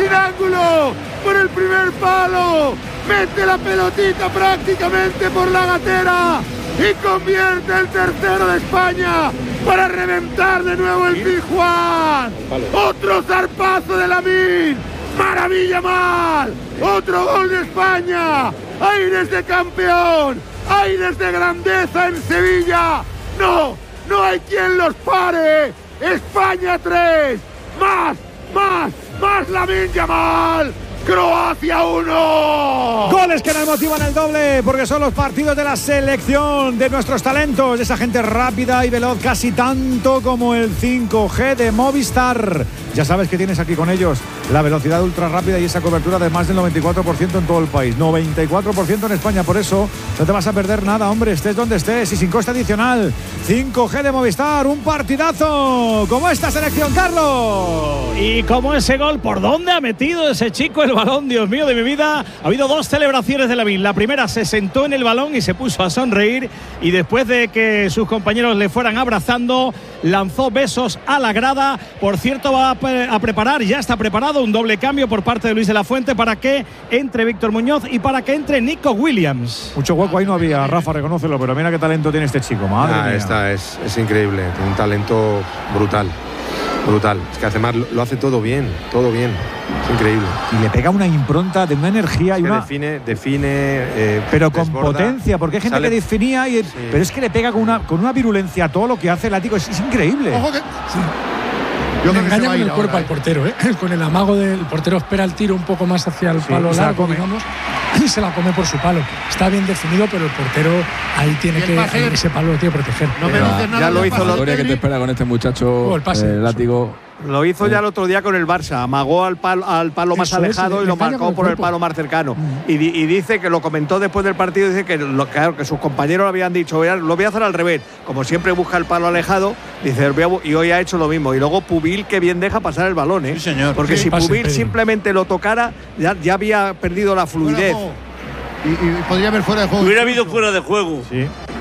sin ángulo, por el primer palo, mete la pelotita prácticamente por la gatera y convierte el tercero de España para reventar de nuevo el Pizjuán. Otro zarpazo de Lamine, maravilla mal, otro gol de España, aires de campeón, aires de grandeza en Sevilla. No hay quien los pare. España 3, más Lamine Yamal. Croacia 1. Goles que nos motivan el doble, porque son los partidos de la selección, de nuestros talentos, de esa gente rápida y veloz, casi tanto como el 5G de Movistar. Ya sabes que tienes aquí con ellos la velocidad ultra rápida y esa cobertura de más del 94% en todo el país, 94% en España. Por eso no te vas a perder nada, hombre, estés donde estés y sin coste adicional. 5G de Movistar, un partidazo como esta selección, Carlos. Y como ese gol, ¿por dónde ha metido ese chico el balón? Dios mío de mi vida. Ha habido dos celebraciones de Lamine. La primera, se sentó en el balón y se puso a sonreír, y después de que sus compañeros le fueran abrazando, lanzó besos a la grada. Por cierto, va a preparar, ya está preparado un doble cambio por parte de Luis de la Fuente para que entre Víctor Muñoz y para que entre Nico Williams. Mucho hueco ahí no había, Rafa, reconócelo, pero mira qué talento tiene este chico, madre mía. Es increíble, tiene un talento brutal. Es que además lo hace todo bien, es increíble. Y le pega una impronta de una energía y una define, pero con desborda, potencia, porque hay gente que definía sí. Pero es que le pega con una virulencia a todo lo que hace el látigo, es increíble. Ojo que Yo le engaña con el cuerpo al portero, con el amago del portero, espera el tiro un poco más hacia el palo largo, digamos, y se la come por su palo. Está bien definido, pero el portero ahí tiene que ese palo lo tiene que proteger. No me dices nada. Ya lo hizo la historia que te espera con este muchacho, el látigo. Lo hizo ya el otro día con el Barça, amagó al palo más alejado y lo marcó por el palo más cercano. Y dice que lo comentó después del partido, dice que claro, que sus compañeros le habían dicho, lo voy a hacer al revés, como siempre busca el palo alejado, dice, y hoy ha hecho lo mismo. Y luego Pubil, que bien deja pasar el balón, Sí, señor. Porque si Pubil simplemente lo tocara, ya había perdido la fluidez. Y podría haber fuera de juego. Hubiera habido fuera de juego. Sí,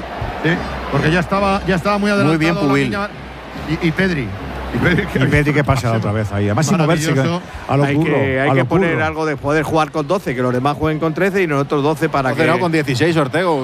porque ya estaba muy adelantado. Muy bien Pubil. Y Pedri. Y Pedri que pasa otra vez ahí. Además sin moverse a lo burro. Hay que poner algo de poder jugar con 12, que los demás jueguen con 13 y nosotros 12 para que… No, con 16, Ortego.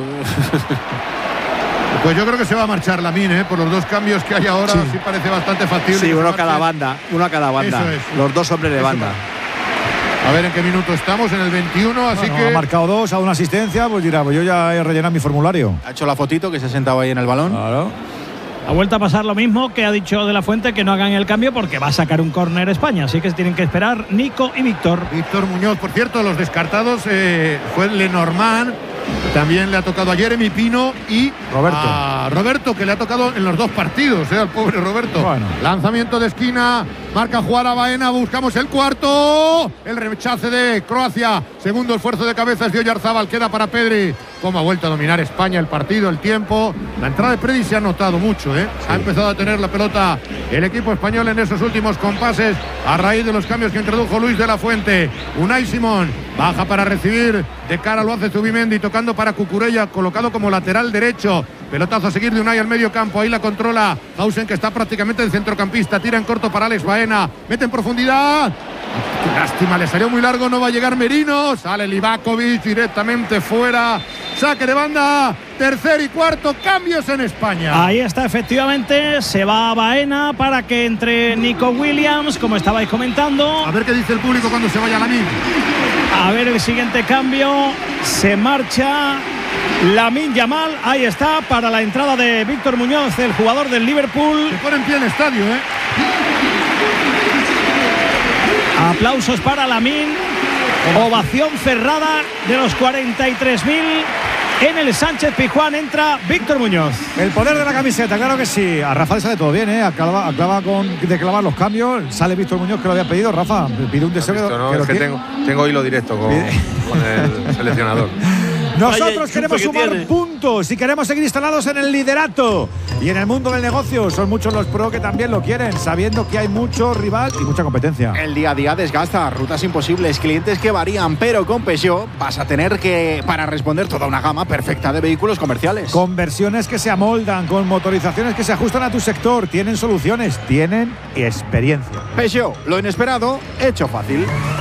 Pues yo creo que se va a marchar Lamine, por los dos cambios que hay ahora, sí parece bastante factible. Sí, uno a cada banda. Eso es. Los dos hombres de banda. A ver en qué minuto estamos, en el 21, así que… Ha marcado 2, ha dado una asistencia, pues dirá, pues yo ya he rellenado mi formulario. Ha hecho la fotito, que se ha sentado ahí en el balón. Claro. Ha vuelto a pasar lo mismo que ha dicho de la Fuente, que no hagan el cambio porque va a sacar un córner España, así que tienen que esperar Nico y Víctor. Víctor Muñoz, por cierto, los descartados fue Lenormand, también le ha tocado a Jeremy Pino y a Roberto, que le ha tocado en los dos partidos, al pobre Roberto. Bueno. Lanzamiento de esquina, marca jugar a Baena, buscamos el cuarto, el rechace de Croacia, segundo esfuerzo de cabezas de Oyarzábal, queda para Pedri. Cómo ha vuelto a dominar España el partido, el tiempo. La entrada de Pedri se ha notado mucho, Sí. Ha empezado a tener la pelota el equipo español en esos últimos compases a raíz de los cambios que introdujo Luis de la Fuente. Unai Simón baja para recibir, de cara lo hace Zubimendi, tocando para Cucurella, colocado como lateral derecho. Pelotazo a seguir de Unai al medio campo, ahí la controla Hausen, que está prácticamente de centrocampista, tira en corto para Alex Baena, mete en profundidad. Lástima, le salió muy largo, no va a llegar Merino, sale Livakovic directamente fuera, saque de banda, tercer y cuarto, cambios en España. Ahí está, efectivamente, se va a Baena para que entre Nico Williams, como estabais comentando. A ver qué dice el público cuando se vaya Lamine. A ver el siguiente cambio, se marcha Lamine Yamal, ahí está, para la entrada de Víctor Muñoz, el jugador del Liverpool. Se pone en pie el estadio, Aplausos para Lamine, ovación cerrada de los 43.000 en el Sánchez Pizjuán. Entra Víctor Muñoz. El poder de la camiseta, claro que sí. A Rafa le sale todo bien, acaba de clavar los cambios. Sale Víctor Muñoz, que lo había pedido. Rafa, pide un deseo. Es que tengo hilo directo con el seleccionador. Nosotros queremos sumar puntos y queremos seguir instalados en el liderato y en el mundo del negocio. Son muchos los pro que también lo quieren, sabiendo que hay mucho rival y mucha competencia. El día a día desgasta, rutas imposibles, clientes que varían, pero con Peugeot vas a tener para responder toda una gama perfecta de vehículos comerciales. Con versiones que se amoldan, con motorizaciones que se ajustan a tu sector. Tienen soluciones, tienen experiencia. Peugeot, lo inesperado, hecho fácil.